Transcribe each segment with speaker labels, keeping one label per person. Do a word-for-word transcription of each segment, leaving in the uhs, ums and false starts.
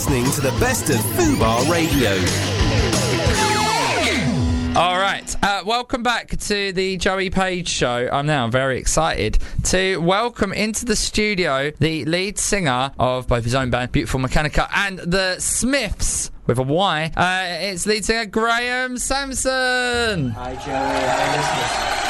Speaker 1: listening to the best of Fubar Radio.
Speaker 2: All right, uh, welcome back to the Joey Page Show. I'm now very excited to welcome into the studio the lead singer of both his own band, Beautiful Mechanica, and the Smiths, with a Y. Uh, it's lead singer Graham Sampson.
Speaker 3: Hi, Joey. Hi, listeners.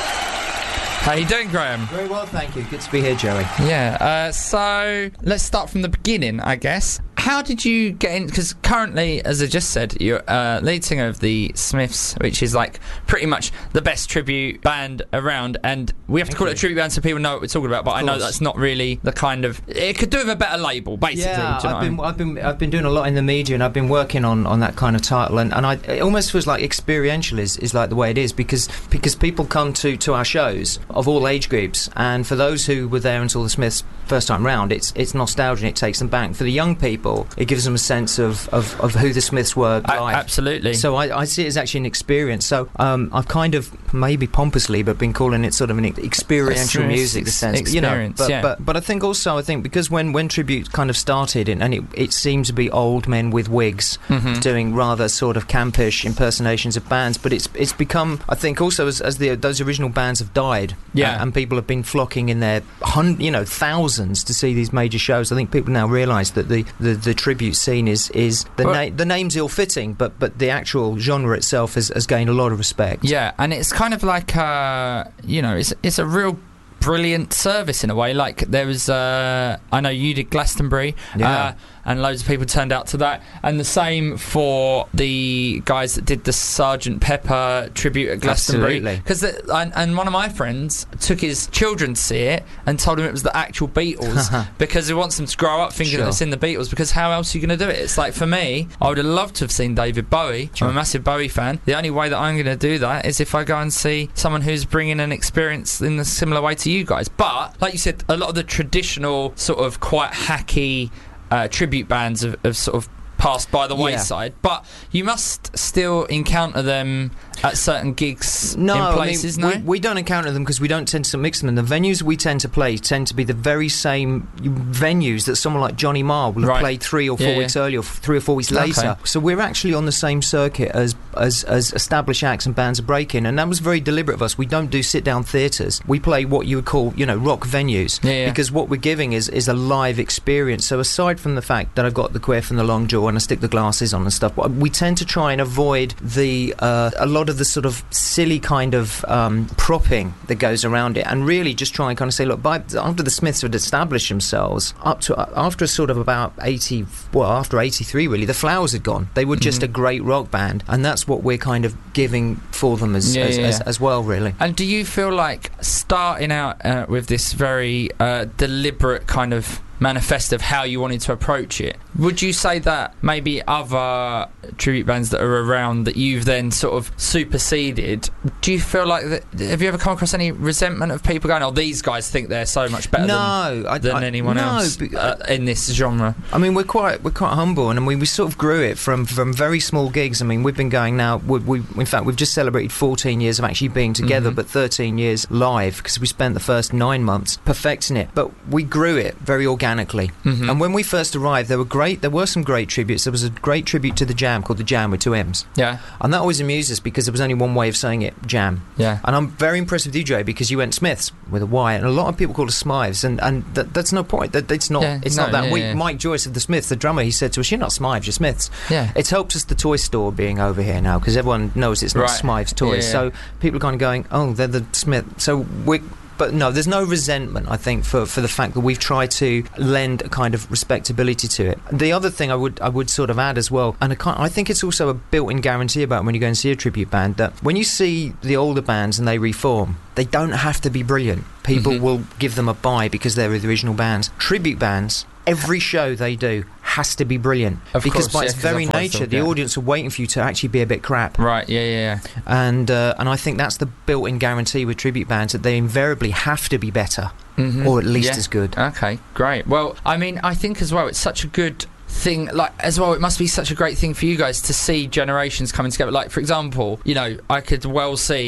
Speaker 2: How you doing, Graham?
Speaker 3: Very well, thank you. Good to be here, Joey.
Speaker 2: Yeah, uh, so let's start from the beginning, I guess. How did you get in? Because currently, as I just said, you're uh, lead singer of the Smiths, which is like pretty much the best tribute band around. And we have to
Speaker 3: Thank
Speaker 2: call
Speaker 3: you.
Speaker 2: it a tribute band so people know what we're talking about. But I know that's not really the kind of. It could do with a better label, basically.
Speaker 3: Yeah,
Speaker 2: do you know
Speaker 3: I've been,
Speaker 2: what I mean?
Speaker 3: I've been, I've been doing a lot in the media, and I've been working on, on that kind of title, and, and I, it almost feels like experiential is, is like the way it is because because people come to, to our shows of all age groups, and for those who were there until the Smiths first time round, it's it's nostalgia and it takes them back. For the young people, it gives them a sense of, of, of who the Smiths were live.
Speaker 2: I, absolutely.
Speaker 3: So I, I see it as actually an experience. So um, I've kind of, maybe pompously, but been calling it sort of an experiential music, the sense.
Speaker 2: Experience,
Speaker 3: you know, but,
Speaker 2: yeah.
Speaker 3: but but I think also, I think because when, when tribute kind of started, and, and it, it seemed to be old men with wigs
Speaker 2: mm-hmm.
Speaker 3: doing rather sort of campish impersonations of bands, but it's it's become, I think also as, as the those original bands have died,
Speaker 2: yeah.
Speaker 3: uh, and people have been flocking in their hun- you know thousands to see these major shows. I think people now realise that the, the, the tribute scene is is the
Speaker 2: well,
Speaker 3: na- the name's ill-fitting, but but the actual genre itself has, has gained a lot of respect.
Speaker 2: Yeah, and it's kind of like uh, you know, it's it's a real brilliant service in a way. Like there was, uh, I know you did Glastonbury,
Speaker 3: Yeah.
Speaker 2: uh, and loads of people turned out to that, and the same for the guys that did the Sergeant Pepper tribute at Glastonbury. Because and, and one of my friends took his children to see it and told him it was the actual Beatles because he wants them to grow up thinking
Speaker 3: Sure.
Speaker 2: that it's in the Beatles. Because how else are you going to do it? It's like, for me, I would have loved to have seen David Bowie.
Speaker 3: Sure.
Speaker 2: I'm a massive Bowie fan. The only way that I'm going to do that is if I go and see someone who's bringing an experience in a similar way to you guys. But like you said, a lot of the traditional sort of quite hacky uh, tribute bands have, have sort of passed by the
Speaker 3: Yeah.
Speaker 2: wayside, but you must still encounter them at certain gigs
Speaker 3: No,
Speaker 2: in places,
Speaker 3: I mean,
Speaker 2: no?
Speaker 3: we, we don't encounter them because we don't tend to mix them, and the venues we tend to play tend to be the very same venues that someone like Johnny Marr will have
Speaker 2: Right.
Speaker 3: played three or four
Speaker 2: Yeah,
Speaker 3: weeks
Speaker 2: yeah.
Speaker 3: earlier, or f- three or four weeks
Speaker 2: Okay.
Speaker 3: later. So we're actually on the same circuit as, as as established acts and bands are breaking, and that was very deliberate of us. We don't do sit-down theatres. We play what you would call, you know, rock venues,
Speaker 2: Yeah, yeah.
Speaker 3: because what we're giving is, is a live experience. So aside from the fact that I've got the quiff and the long jaw and I stick the glasses on and stuff, we tend to try and avoid the uh, a lot of the sort of silly kind of um, propping that goes around it, and really just try and kind of say, look, by, after the Smiths had established themselves, up to uh, after sort of about eighty, well, after eighty-three, really, the Flowers had gone. They were just
Speaker 2: Mhm.
Speaker 3: a great rock band, and that's what we're kind of giving for them as
Speaker 2: Yeah,
Speaker 3: as,
Speaker 2: yeah,
Speaker 3: as,
Speaker 2: yeah.
Speaker 3: as well, really.
Speaker 2: And do you feel like starting out uh, with this very uh, deliberate kind of manifest of how you wanted to approach it, would you say that maybe other tribute bands that are around that you've then sort of superseded, do you feel like that, have you ever come across any resentment of people going, oh, these guys think they're so much better
Speaker 3: No,
Speaker 2: than,
Speaker 3: I-
Speaker 2: than
Speaker 3: I-
Speaker 2: anyone
Speaker 3: no,
Speaker 2: else
Speaker 3: be-
Speaker 2: uh, in this genre?
Speaker 3: I mean, we're quite we're quite humble, and we, we sort of grew it from, from very small gigs. I mean, we've been going now. We, we in fact we've just celebrated fourteen years of actually being together,
Speaker 2: Mhm.
Speaker 3: but thirteen years live because we spent the first nine months perfecting it. But we grew it very organically.
Speaker 2: Mhm.
Speaker 3: And when we first arrived, there were great. There were some great tributes. There was a great tribute to the Jam called the Jam with two M's,
Speaker 2: Yeah,
Speaker 3: and that always amuses because there was only one way of saying it, Jam.
Speaker 2: yeah.
Speaker 3: And I'm very impressed with you, Jay, because you went Smiths with a Y, and a lot of people call us Smythes, and, and that, that's no point. That it's not.
Speaker 2: Yeah,
Speaker 3: it's
Speaker 2: no,
Speaker 3: not that.
Speaker 2: yeah,
Speaker 3: we,
Speaker 2: yeah.
Speaker 3: Mike Joyce of the Smiths, the drummer, he said to us, "You're not Smythes, you're Smiths."
Speaker 2: Yeah.
Speaker 3: It's helped us the toy store being over here now because everyone knows it's not
Speaker 2: Right.
Speaker 3: Smythes toys.
Speaker 2: Yeah, yeah.
Speaker 3: So people are kind of going, "Oh, they're the Smith." So we. But no, there's no resentment, I think, for, for the fact that we've tried to lend a kind of respectability to it. The other thing I would I would sort of add as well, and I, can't, I think it's also a built-in guarantee about when you go and see a tribute band, that when you see the older bands and they reform, they don't have to be brilliant. People
Speaker 2: Mhm.
Speaker 3: will give them a buy because they're the original bands. Tribute bands, every show they do has to be brilliant.
Speaker 2: Of
Speaker 3: because
Speaker 2: course,
Speaker 3: by
Speaker 2: yeah,
Speaker 3: its
Speaker 2: 'cause
Speaker 3: very
Speaker 2: otherwise
Speaker 3: nature,
Speaker 2: they'll
Speaker 3: the
Speaker 2: get-
Speaker 3: audience are waiting for you to actually be a bit crap.
Speaker 2: Right, yeah, yeah, yeah.
Speaker 3: And uh, and I think that's the built-in guarantee with tribute bands, that they invariably have to be better,
Speaker 2: Mhm.
Speaker 3: or at least
Speaker 2: Yeah.
Speaker 3: as good.
Speaker 2: Okay, great. Well, I mean, I think as well, it's such a good thing, like, as well, it must be such a great thing for you guys to see generations coming together. Like, for example, you know, I could well see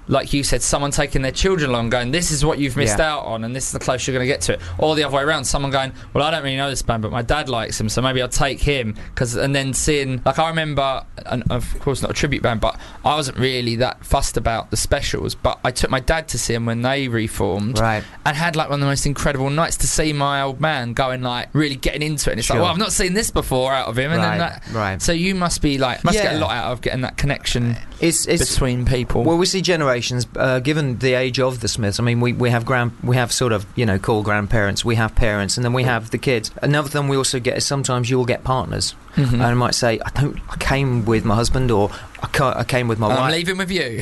Speaker 2: like you said, someone taking their children along going, this is what you've missed
Speaker 3: Yeah.
Speaker 2: out on and this is the closest you're going to get to it. Or the other way around, someone going, well, I don't really know this band, but my dad likes them, so maybe I'll take him. Cause, and then seeing, like I remember, and of course not a tribute band, but I wasn't really that fussed about the specials, but I took my dad to see them when they reformed.
Speaker 3: Right.
Speaker 2: And had like one of the most incredible nights to see my old man going like really getting into it. And it's
Speaker 3: Sure.
Speaker 2: like, well, I've not seen this before out of him. And then
Speaker 3: Right,
Speaker 2: that,
Speaker 3: right.
Speaker 2: So you must be like, must get
Speaker 3: Yeah.
Speaker 2: a lot out of getting that connection
Speaker 3: It's, it's
Speaker 2: between people.
Speaker 3: Well, we see generations. Uh, given the age of the Smiths, I mean, we, we have grand, we have sort of you know call grandparents, we have parents, and then we have the kids. Another thing we also get is sometimes you'll get partners,
Speaker 2: Mhm.
Speaker 3: and I might say, I don't, I came with my husband, or I, ca- I came with my
Speaker 2: I'm
Speaker 3: wife,
Speaker 2: leaving with you.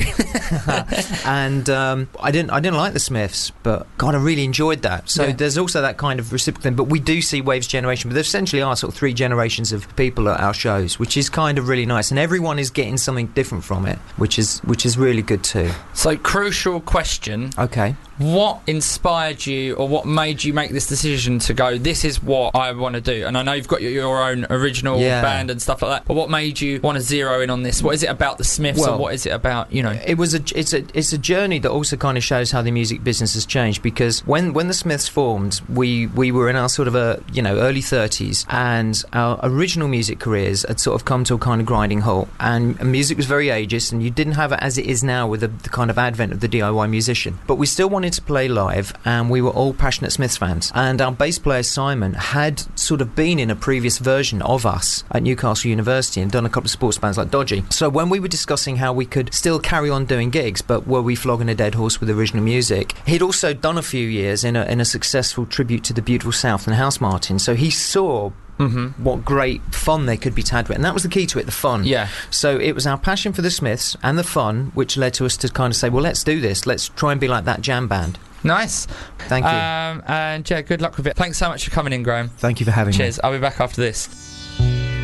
Speaker 3: and um, I didn't, I didn't like the Smiths, but God, I really enjoyed that. So
Speaker 2: Yeah.
Speaker 3: there's also that kind of reciprocal thing. But we do see Waves generation, but there essentially are sort of three generations of people at our shows, which is kind of really nice, and everyone is getting something different from it, which is which is really good too.
Speaker 2: So, crucial question.
Speaker 3: Okay.
Speaker 2: What inspired you, or what made you make this decision to go, this is what I want to do? And I know you've got your, your own original
Speaker 3: Yeah.
Speaker 2: band and stuff like that, but what made you want to zero in on this? What is it about the Smiths,
Speaker 3: Well,
Speaker 2: or what is it about, you know?
Speaker 3: It was a it's a it's a journey that also kind of shows how the music business has changed, because when when the Smiths formed, we we were in our sort of a you know early thirties, and our original music careers had sort of come to a kind of grinding halt, and, and music was very ageist, and you didn't have it as it is now with the, the kind of advent of the D I Y musician. But we still wanted to play live, and we were all passionate Smiths fans. And our bass player Simon had sort of been in a previous version of us at Newcastle University and done a couple of sports bands like Dodgy. So when we were discussing how we could still carry on doing gigs, but were we flogging a dead horse with original music, he'd also done a few years in a, in a successful tribute to the beautiful South and Housemartins. So he saw
Speaker 2: Mm-hmm.
Speaker 3: what great fun there could be to add to it, and that was the key to it, the fun.
Speaker 2: Yeah.
Speaker 3: So it was our passion for the Smiths and the fun which led to us to kind of say, well, let's do this, let's try and be like that jam band.
Speaker 2: Nice.
Speaker 3: Thank you.
Speaker 2: Um, and yeah, good luck with it. Thanks so much for coming in, Graham.
Speaker 3: Thank you for having me.
Speaker 2: Cheers. I'll be back after this.